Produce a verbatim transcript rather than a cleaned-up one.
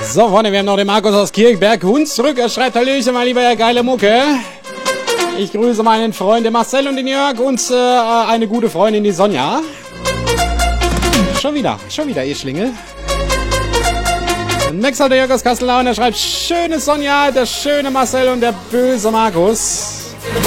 So, Freunde, wir haben noch den Markus aus Kirchberg. Hund zurück, er schreibt: Hallöchen, mein lieber Herr geile Mucke. Ich grüße meinen Freund den Marcel und den Jörg und äh, eine gute Freundin, die Sonja. Schon wieder, schon wieder, ihr Schlingel. Max hat der Jörg aus Kastelau und er schreibt: schöne Sonja, der schöne Marcel und der böse Markus.